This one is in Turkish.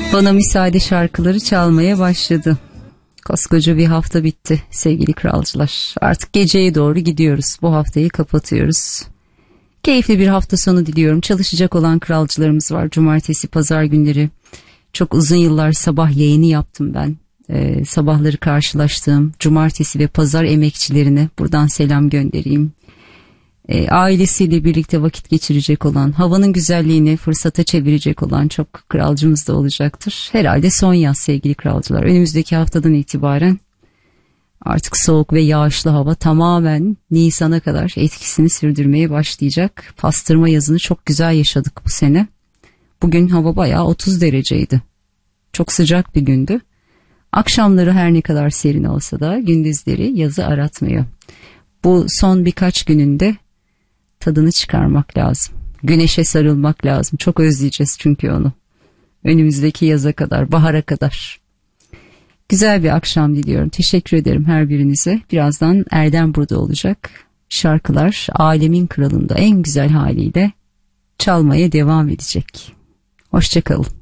Bana müsaade şarkıları çalmaya başladı. Koskoca bir hafta bitti sevgili kralcılar. Artık geceye doğru gidiyoruz. Bu haftayı kapatıyoruz. Keyifli bir hafta sonu diliyorum. Çalışacak olan kralcılarımız var. Cumartesi, pazar günleri. Çok uzun yıllar sabah yayını yaptım ben. Sabahları karşılaştığım cumartesi ve pazar emekçilerine buradan selam göndereyim. Ailesiyle birlikte vakit geçirecek olan, havanın güzelliğini fırsata çevirecek olan çok kralcımız da olacaktır. Herhalde son yaz sevgili kralcılar. Önümüzdeki haftadan itibaren artık soğuk ve yağışlı hava tamamen Nisan'a kadar etkisini sürdürmeye başlayacak. Pastırma yazını çok güzel yaşadık bu sene. Bugün hava bayağı 30 dereceydi. Çok sıcak bir gündü. Akşamları her ne kadar serin olsa da gündüzleri yazı aratmıyor. Bu son birkaç gününde tadını çıkarmak lazım. Güneşe sarılmak lazım. Çok özleyeceğiz çünkü onu. Önümüzdeki yaza kadar, bahara kadar. Güzel bir akşam diliyorum. Teşekkür ederim her birinize. Birazdan Erdem burada olacak. Şarkılar Alemin Kralı'nda en güzel haliyle çalmaya devam edecek. Hoşça kalın.